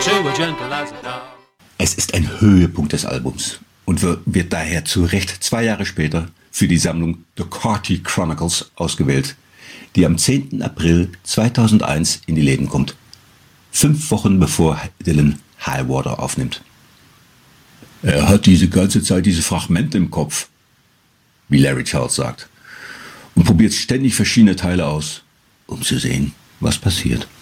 Es ist ein Höhepunkt des Albums und wird daher zu Recht 2 Jahre später für die Sammlung The Carty Chronicles ausgewählt, die am 10. April 2001 in die Läden kommt. 5 Wochen bevor Dylan High Water aufnimmt. Er hat diese ganze Zeit diese Fragmente im Kopf, wie Larry Charles sagt, und probiert ständig verschiedene Teile aus, um zu sehen, was passiert.